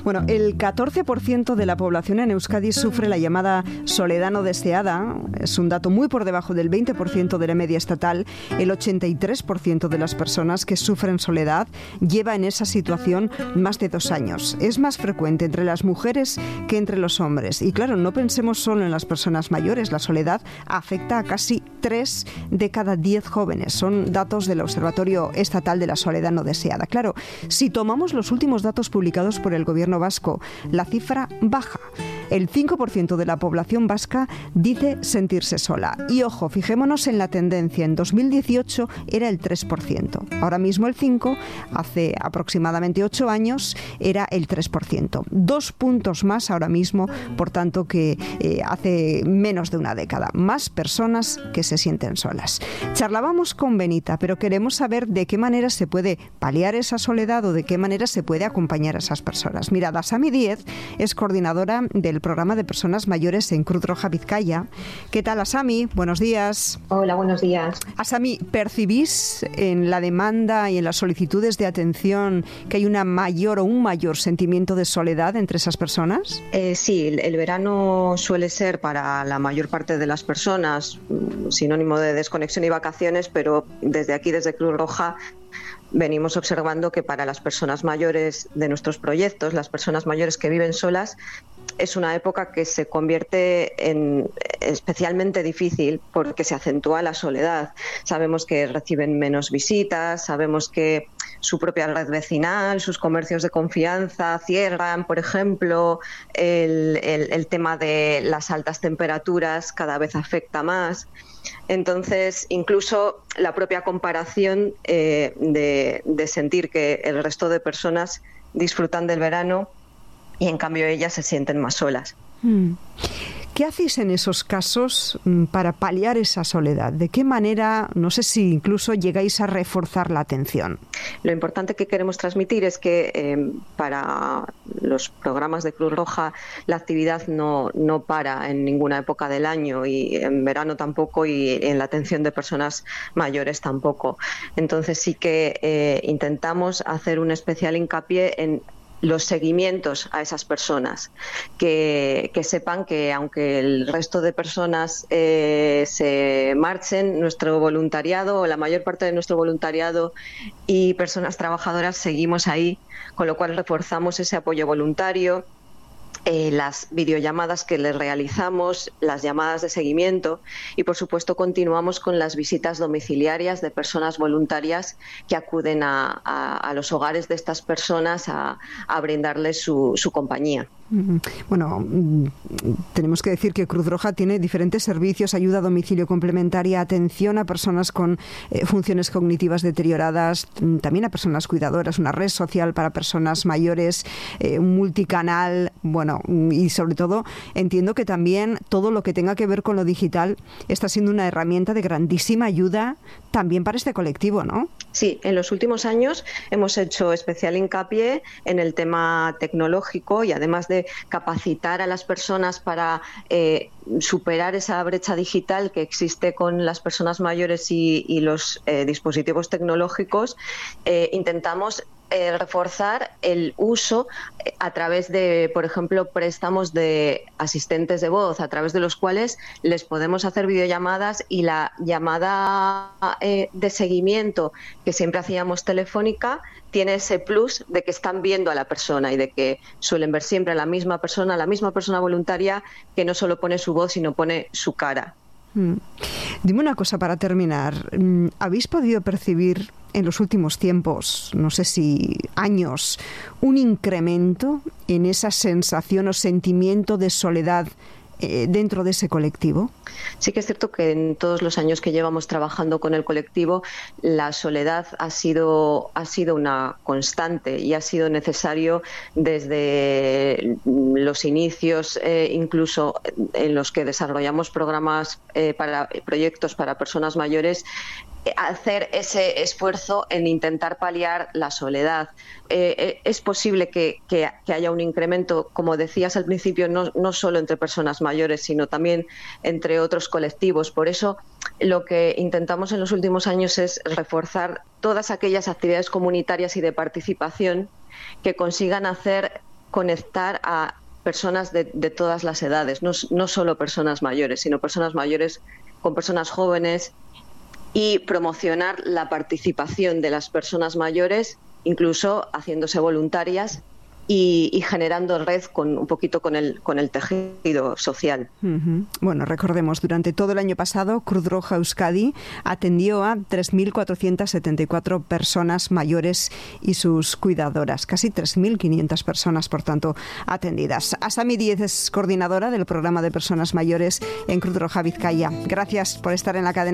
Bueno, el 14% de la población en Euskadi sufre la llamada soledad no deseada. Es un dato muy por debajo del 20% de la media estatal. El 83% de las personas que sufren soledad lleva en esa situación más de 2 años. Es más frecuente entre las mujeres que entre los hombres. Y claro, no pensemos solo en las personas mayores. La soledad afecta a casi 3 de cada 10 jóvenes. Son datos del Observatorio Estatal de la Soledad No Deseada. Claro, si tomamos los últimos datos publicados por el gobierno vasco, la cifra baja. El 5% de la población vasca dice sentirse sola. Y ojo, fijémonos en la tendencia. En 2018 era el 3%. Ahora mismo el 5%, hace aproximadamente 8 años, era el 3%. 2 puntos más ahora mismo, por tanto, que hace menos de una década. Más personas que se sienten solas. Charlábamos con Benita, pero queremos saber de qué manera se puede paliar esa soledad o de qué manera se puede acompañar a esas personas. Mira, Asami Díez es coordinadora del programa de personas mayores en Cruz Roja Vizcaya. ¿Qué tal, Asami? Buenos días. Hola, buenos días. Asami, ¿percibís en la demanda y en las solicitudes de atención que hay una mayor o un mayor sentimiento de soledad entre esas personas? Sí, el verano suele ser para la mayor parte de las personas sinónimo de desconexión y vacaciones, pero desde aquí, desde Cruz Roja, venimos observando que para las personas mayores de nuestros proyectos, las personas mayores que viven solas, es una época que se convierte en especialmente difícil porque se acentúa la soledad. Sabemos que reciben menos visitas, sabemos que su propia red vecinal, sus comercios de confianza cierran, por ejemplo, el tema de las altas temperaturas cada vez afecta más. Entonces, incluso la propia comparación de sentir que el resto de personas disfrutan del verano y en cambio ellas se sienten más solas. ¿Qué hacéis en esos casos para paliar esa soledad? ¿De qué manera, no sé si incluso llegáis a reforzar la atención? Lo importante que queremos transmitir es que para los programas de Cruz Roja la actividad no para en ninguna época del año, y en verano tampoco, y en la atención de personas mayores tampoco. Entonces sí que intentamos hacer un especial hincapié en los seguimientos a esas personas, que sepan que aunque el resto de personas se marchen, nuestro voluntariado o la mayor parte de nuestro voluntariado y personas trabajadoras seguimos ahí, con lo cual reforzamos ese apoyo voluntario, las videollamadas que les realizamos, las llamadas de seguimiento, y por supuesto continuamos con las visitas domiciliarias de personas voluntarias que acuden a los hogares de estas personas a brindarles su compañía. Bueno, tenemos que decir que Cruz Roja tiene diferentes servicios: ayuda a domicilio complementaria, atención a personas con funciones cognitivas deterioradas, también a personas cuidadoras, una red social para personas mayores, un multicanal, bueno, y sobre todo entiendo que también todo lo que tenga que ver con lo digital está siendo una herramienta de grandísima ayuda también para este colectivo, ¿no? Sí, en los últimos años hemos hecho especial hincapié en el tema tecnológico, y además de capacitar a las personas para superar esa brecha digital que existe con las personas mayores y los dispositivos tecnológicos, intentamos reforzar el uso a través de, por ejemplo, préstamos de asistentes de voz, a través de los cuales les podemos hacer videollamadas, y la llamada de seguimiento que siempre hacíamos telefónica tiene ese plus de que están viendo a la persona y de que suelen ver siempre a la misma persona voluntaria, que no solo pone su voz, sino pone su cara. Dime una cosa para terminar. ¿Habéis podido percibir en los últimos tiempos, no sé si años, un incremento en esa sensación o sentimiento de soledad dentro de ese colectivo? Sí que es cierto que en todos los años que llevamos trabajando con el colectivo, la soledad ha sido una constante, y ha sido necesario desde los inicios, incluso en los que desarrollamos programas para proyectos para personas mayores, hacer ese esfuerzo en intentar paliar la soledad. Es posible que haya un incremento, como decías al principio, no solo entre personas mayores, sino también entre otros colectivos. Por eso lo que intentamos en los últimos años es reforzar todas aquellas actividades comunitarias y de participación que consigan hacer conectar a personas de todas las edades, no solo personas mayores, sino personas mayores con personas jóvenes, y promocionar la participación de las personas mayores, incluso haciéndose voluntarias y generando red un poquito con el tejido social. Bueno, recordemos, durante todo el año pasado, Cruz Roja Euskadi atendió a 3.474 personas mayores y sus cuidadoras, casi 3.500 personas, por tanto, atendidas. Asami Díez es coordinadora del programa de personas mayores en Cruz Roja Vizcaya. Gracias por estar en la cadena